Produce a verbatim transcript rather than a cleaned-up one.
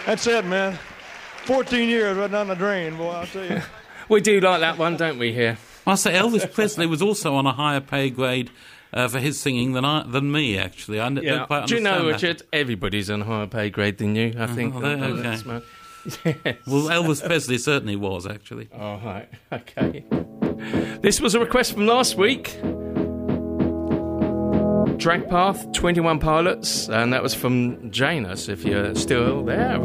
That's it, man. fourteen years right down the drain, boy, I'll tell you. We do like that one, don't we, here? I say Elvis Presley was also on a higher pay grade uh, for his singing than I, than me, actually. I n- Yeah. don't quite Do you know, understand that. Richard, everybody's on a higher pay grade than you, I think. Oh, on- there- on okay. that smoke. Yes. Well, Elvis Presley certainly was, actually. All right, okay. This was a request from last week. Drag Path, twenty-one Pilots, and that was from Janus, if you're still there.